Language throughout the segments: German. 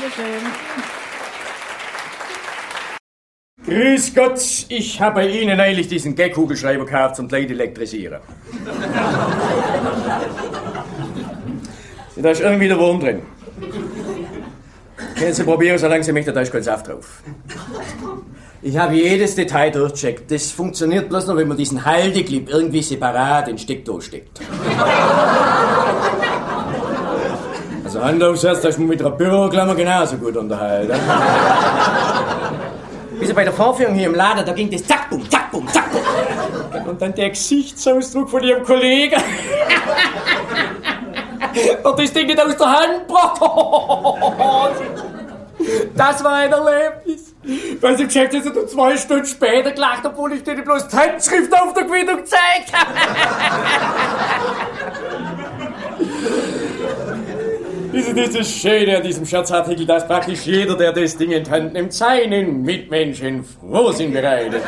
Dankeschön. Grüß Gott, ich habe bei Ihnen neulich diesen Gag-Kugelschreiber gekauft zum Leute elektrisieren. Da ist irgendwie der Wurm drin. Können Sie probieren, solange Sie möchten, da ist kein Saft drauf. Ich habe jedes Detail durchgecheckt. Das funktioniert bloß noch, wenn man diesen Halteclip irgendwie separat in den Steckdose steckt. Also Hand aufs Herz, da ist man mit einer Büroklammer genauso gut unterhalten. Bis bei der Vorführung hier im Laden, da ging das zack, bum, zack, bum, zack, bum. Und dann der Gesichtsausdruck von Ihrem Kollegen. Und das Ding nicht aus der Hand gebracht. Das war ein Erlebnis. Weil sie geschafft hat, und 2 Stunden später gelacht, obwohl ich denen bloß die Handschrift auf der Quittung gezeigt habe. Das ist das Schöne an diesem Scherzartikel, dass praktisch jeder, der das Ding in die Hand nimmt, seinen Mitmenschen Frohsinn bereitet.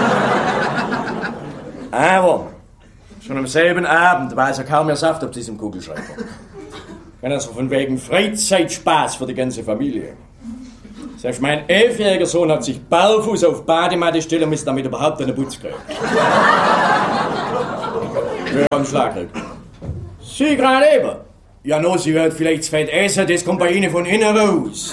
Aber schon am selben Abend war also kaum mehr Saft auf diesem Kugelschreiber. Also von wegen Freizeitspaß für die ganze Familie. Selbst mein 11-jähriger Sohn hat sich barfuß auf Badematte stellen müssen, damit er überhaupt einen Putz kriegt. Wir haben Schlag gekriegt. Sie gerade eben. Ja, no, Sie wird vielleicht zu fett essen, das kommt bei Ihnen von innen raus.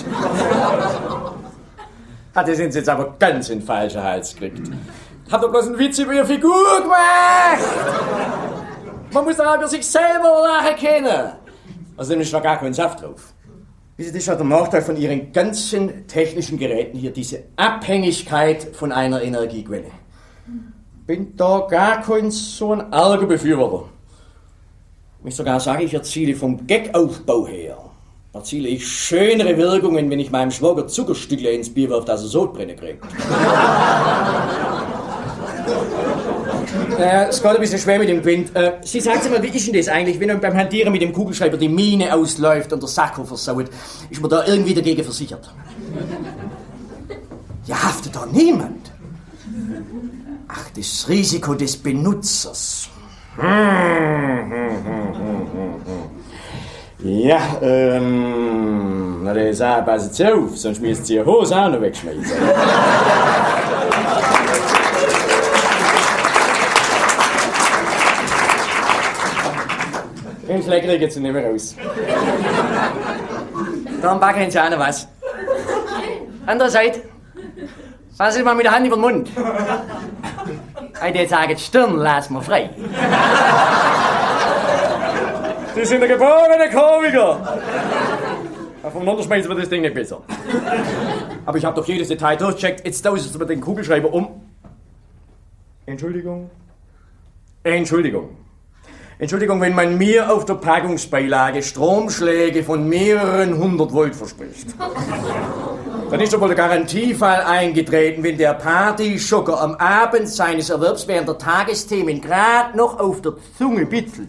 Das sind Sie jetzt aber ganz in den falschen Hals gekriegt. Habt ihr bloß einen Witz über Ihre Figur gemacht? Man muss doch auch über sich selber lachen können. Außerdem ist noch gar kein Saft drauf. Das ist ja der Nachteil von Ihren ganzen technischen Geräten hier, diese Abhängigkeit von einer Energiequelle. Bin da gar kein so ein arger Befürworter. Ich sogar sage, ich erziele vom Gag-Aufbau her, erziele ich schönere Wirkungen, wenn ich meinem Schwager Zuckerstückle ins Bier wirf, dass er Sodbrennen kriegt. Es geht ein bisschen schwer mit dem Wind. Sie sagen mal, wie ist denn das eigentlich, wenn beim Hantieren mit dem Kugelschreiber die Mine ausläuft und der Sackel versaut? Ist man da irgendwie dagegen versichert? Ja, haftet da niemand. Ach, das Risiko des Benutzers. Ja, na das auch, passen Sie auf, sonst müssen Sie Ihre Hose auch noch wegschmeißen. Den Fleck kriegen Sie nicht mehr raus. Darum backen Sie auch noch was. Andererseits, fassen Sie mal mit der Hand über den Mund. Ich würde sagen, die Stirn lassen wir frei. Sie sind der geborene Komiker. Vom Unterschmeißen wird das Ding nicht besser. Aber ich habe doch jedes Detail durchgecheckt. Jetzt tauschen Sie mir den Kugelschreiber um. Entschuldigung, wenn man mir auf der Packungsbeilage Stromschläge von mehreren 100 Volt verspricht, dann ist doch wohl der Garantiefall eingetreten, wenn der Partyschocker am Abend seines Erwerbs während der Tagesthemen gerade noch auf der Zunge bitzelt.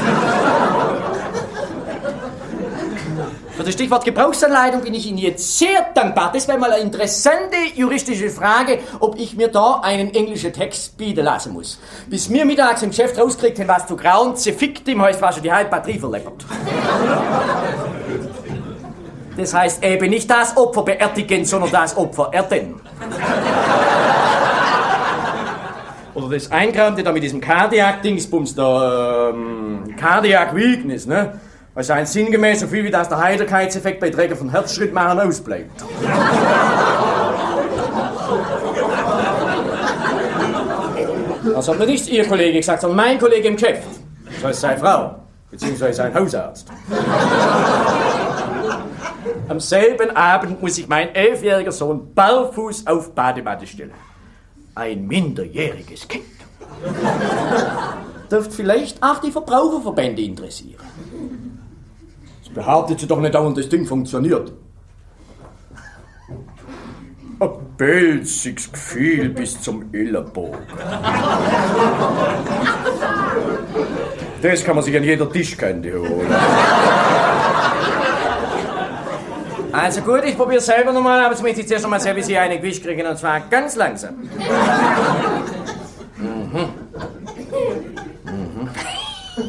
Für das Stichwort Gebrauchsanleitung bin ich Ihnen jetzt sehr dankbar. Das wäre mal eine interessante juristische Frage, ob ich mir da einen englischen Text bieten lassen muss. Bis mir mittags im Geschäft rauskriegt, denn was zu grauen, zerfickt im heißt, war schon die halbe Batterie verleppert. Das heißt eben nicht das Opfer beerdigen, sondern das Opfer erden. Oder das Eingeräumte da mit diesem Cardiac-Dingsbums, der Cardiac Weakness, ne? Also ein sinngemäß so viel wie das der Heiterkeitseffekt bei Trägern von Herzschrittmachern ausbleibt. Das hat mir nicht Ihr Kollege gesagt, sondern mein Kollege im Geschäft. Das heißt seine Frau, beziehungsweise sein Hausarzt. Am selben Abend muss sich mein 11-jähriger Sohn barfuß auf Badematte stellen. Ein minderjähriges Kind. Dürfte vielleicht auch die Verbraucherverbände interessieren. Behauptet sie doch nicht dauernd, das Ding funktioniert. Ein pelziges Gefühl bis zum Ellenbogen. Das kann man sich an jeder Tischkante holen. Also gut, ich probiere es selber nochmal, aber jetzt möchte ich zuerst noch mal sehen, wie Sie einen Gewicht kriegen, und zwar ganz langsam.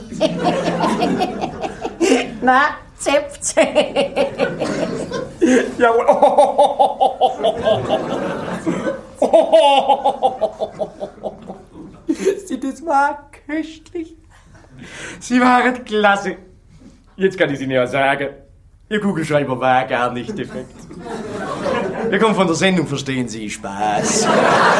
Na, zäpft. Jawohl. Das war köstlich. Sie waren klasse. Jetzt kann ich Ihnen ja sagen, Ihr Kugelschreiber war gar nicht defekt. Wir kommen von der Sendung, verstehen Sie, Spaß.